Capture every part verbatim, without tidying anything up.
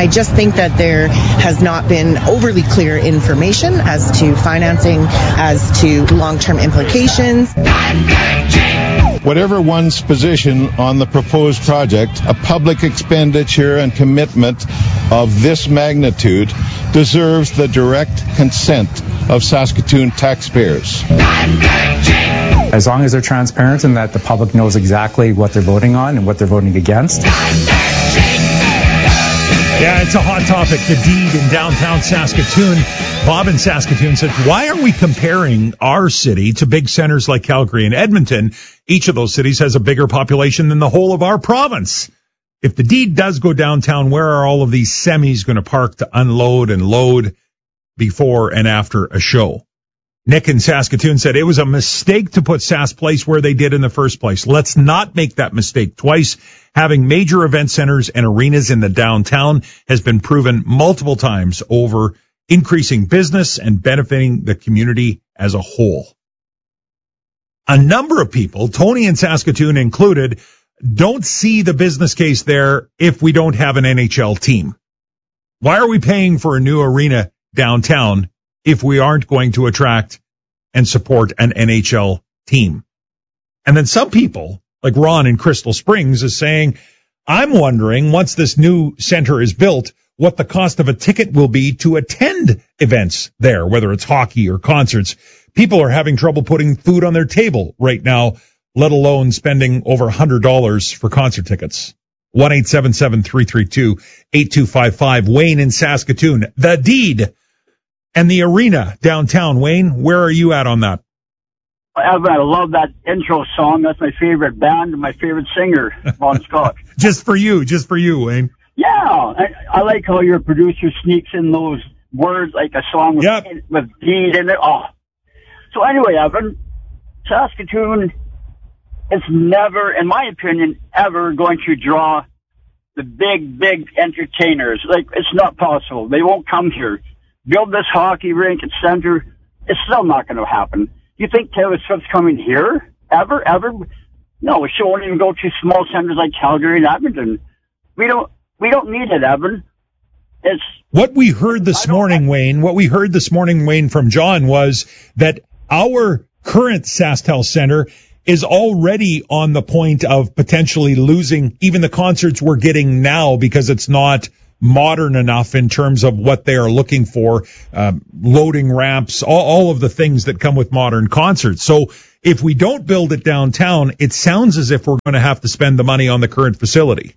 I just think that there has not been overly clear information as to financing, as to long-term implications. Whatever one's position on the proposed project, a public expenditure and commitment of this magnitude deserves the direct consent of Saskatoon taxpayers. As long as they're transparent and that the public knows exactly what they're voting on and what they're voting against. Yeah, it's a hot topic, the deed in downtown Saskatoon. Bob in Saskatoon said, why are we comparing our city to big centers like Calgary and Edmonton? Each of those cities has a bigger population than the whole of our province. If the deed does go downtown, where are all of these semis going to park to unload and load before and after a show? Nick in Saskatoon said it was a mistake to put Sask Place where they did in the first place. Let's not make that mistake twice. Having major event centers and arenas in the downtown has been proven multiple times over, increasing business and benefiting the community as a whole. A number of people, Tony in Saskatoon included, don't see the business case there if we don't have an N H L team. Why are we paying for a new arena downtown if we aren't going to attract and support an N H L team? And then some people, like Ron in Crystal Springs, is saying, I'm wondering, once this new center is built, what the cost of a ticket will be to attend events there, whether it's hockey or concerts. People are having trouble putting food on their table right now, let alone spending over one hundred dollars for concert tickets. one eight seven seven, three three two, eight two five five. Wayne in Saskatoon. The deed and the arena downtown. Wayne, where are you at on that? Evan, I love that intro song. That's my favorite band and my favorite singer, Bon Scott. Just for you, just for you, Wayne. Yeah, I, I like how your producer sneaks in those words, like a song with, yep. with deed in it. Oh. So anyway, Evan, Saskatoon is never, in my opinion, ever going to draw the big, big entertainers. Like, it's not possible. They won't come here. Build this hockey rink at center. It's still not going to happen. You think Taylor Swift's coming here? Ever? Ever? No, she won't even go to small centers like Calgary and Edmonton. We don't, we don't need it, Evan. It's what we heard this morning, Wayne, what we heard this morning, Wayne, from John was that our current SaskTel Center is already on the point of potentially losing even the concerts we're getting now because it's not modern enough in terms of what they are looking for, um, loading ramps, all, all of the things that come with modern concerts. So if we don't build it downtown, it sounds as if we're going to have to spend the money on the current facility.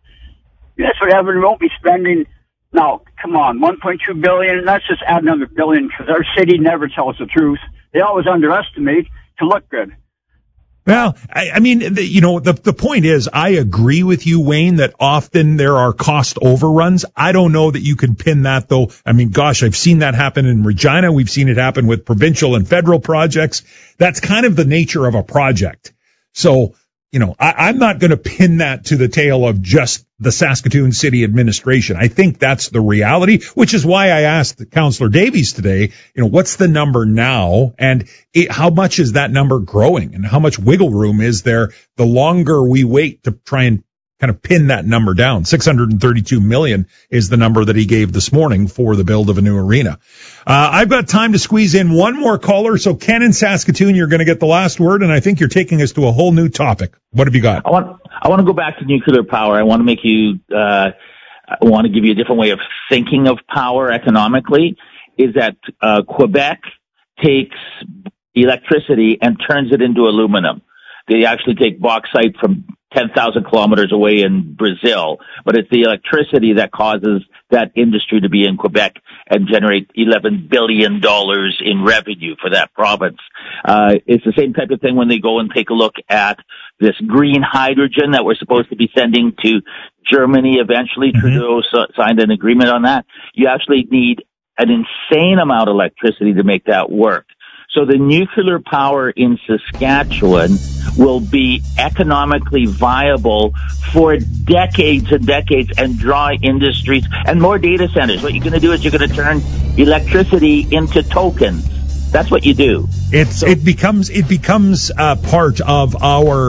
That's what Evan won't be spending. Now, come on, one point two billion dollars, let's just add another billion because our city never tells the truth. They always underestimate to look good. Well, I, I mean, the, you know, the the point is, I agree with you, Wayne, that often there are cost overruns. I don't know that you can pin that, though. I mean, gosh, I've seen that happen in Regina. We've seen it happen with provincial and federal projects. That's kind of the nature of a project. So, you know, I, I'm not going to pin that to the tail of just the Saskatoon City administration. I think that's the reality, which is why I asked Councillor Davies today, you know, what's the number now and it, how much is that number growing and how much wiggle room is there the longer we wait to try and kind of pin that number down? six hundred thirty-two million is the number that he gave this morning for the build of a new arena. Uh, I've got time to squeeze in one more caller. So Ken in Saskatoon, you're going to get the last word, and I think you're taking us to a whole new topic. What have you got? I want, I want to go back to nuclear power. I want to make you, uh, I want to give you a different way of thinking of power economically, is that, uh, Quebec takes electricity and turns it into aluminum. They actually take bauxite from ten thousand kilometers away in Brazil, but it's the electricity that causes that industry to be in Quebec and generate eleven billion dollars in revenue for that province. Uh, it's the same type of thing when they go and take a look at this green hydrogen that we're supposed to be sending to Germany eventually. Mm-hmm. Trudeau signed an agreement on that. You actually need an insane amount of electricity to make that work. So the nuclear power in Saskatchewan will be economically viable for decades and decades and draw industries and more data centers. What you're going to do is you're going to turn electricity into tokens. That's what you do. It's, so, it becomes, it becomes uh, part of our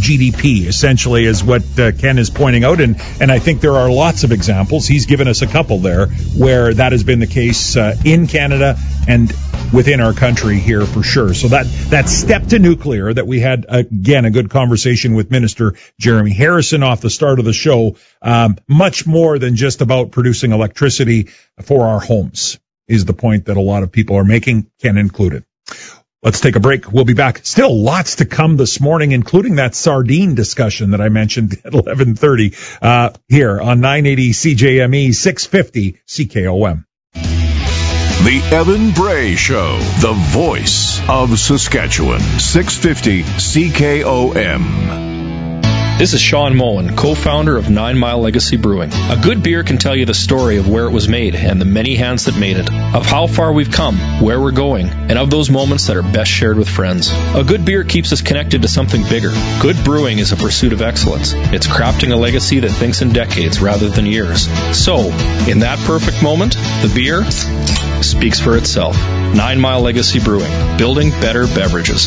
G D P, essentially, is what uh, Ken is pointing out. And, and I think there are lots of examples. He's given us a couple there where that has been the case uh, in Canada and within our country here for sure. So that, that step to nuclear that we had, again, a good conversation with Minister Jeremy Harrison off the start of the show, um, much more than just about producing electricity for our homes is the point that a lot of people are making, Ken included. Let's take a break. We'll be back. Still lots to come this morning, including that sardine discussion that I mentioned at eleven thirty uh, here on nine eighty C J M E, six fifty C K O M. The Evan Bray Show, the voice of Saskatchewan, six fifty C K O M. This is Sean Mullen, co-founder of Nine Mile Legacy Brewing. A good beer can tell you the story of where it was made and the many hands that made it, of how far we've come, where we're going, and of those moments that are best shared with friends. A good beer keeps us connected to something bigger. Good brewing is a pursuit of excellence. It's crafting a legacy that thinks in decades rather than years. So, in that perfect moment, the beer speaks for itself. Nine Mile Legacy Brewing, building better beverages.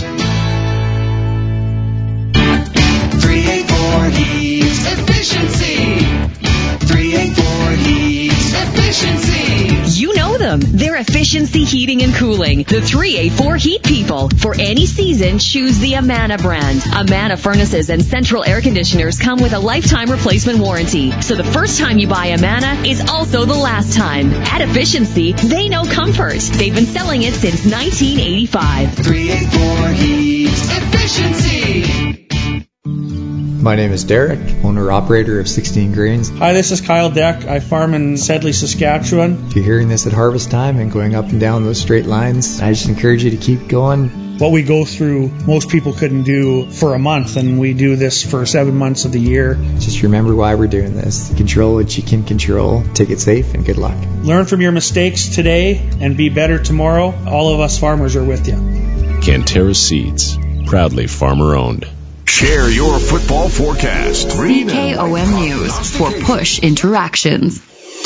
Heat efficiency. three eighty-four Heat efficiency. You know them. They're Efficiency Heating and Cooling. The three eighty-four Heat people. For any season, choose the Amana brand. Amana furnaces and central air conditioners come with a lifetime replacement warranty. So the first time you buy Amana is also the last time. At Efficiency, they know comfort. They've been selling it since nineteen eighty-five. three eighty-four Heat efficiency. My name is Derek, owner-operator of sixteen Grains. Hi, this is Kyle Deck. I farm in Sedley, Saskatchewan. If you're hearing this at harvest time and going up and down those straight lines, I just encourage you to keep going. What we go through, most people couldn't do for a month, and we do this for seven months of the year. Just remember why we're doing this. Control what you can control. Take it safe, and good luck. Learn from your mistakes today and be better tomorrow. All of us farmers are with you. Canterra Seeds, proudly farmer-owned. Share your football forecast. C K O M News for Push Interactions.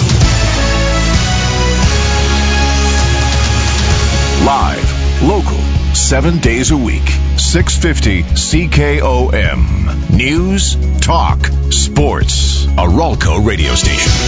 Live, local, seven days a week. six fifty C K O M. News, talk, sports. A Ralco radio station.